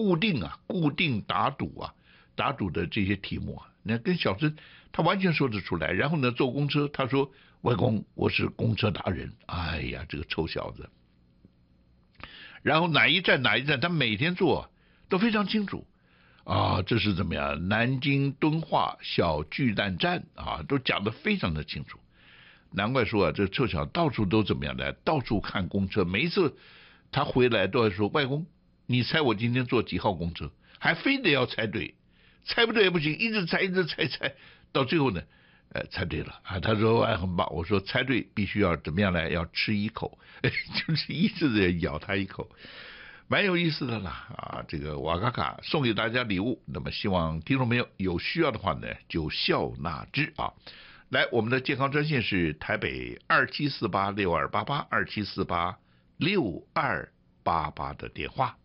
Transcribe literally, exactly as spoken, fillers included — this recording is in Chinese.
固定啊，固定打赌啊，打赌的这些题目啊，那跟小珍他完全说得出来。然后呢，坐公车，他说外公我是公车达人，哎呀，这个臭小子。然后哪一站哪一站，他每天坐都非常清楚。啊，这是怎么样？南京敦化小巨蛋站啊，都讲得非常的清楚。难怪说啊，这臭小到处都怎么样的，到处看公车，每一次他回来都要说外公，你猜我今天坐几号公车？还非得要猜对，猜不对也不行，一直猜一直猜猜，到最后呢，呃，猜对了啊。他说哎很棒，我说猜对必须要怎么样呢？要吃一口，就是一直的咬他一口。蛮有意思的啦啊！这个瓦卡卡送给大家礼物，那么希望听众朋友有需要的话呢，就笑纳之啊。来，我们的健康专线是台北二七四八六二八八二七四八六二八八的电话。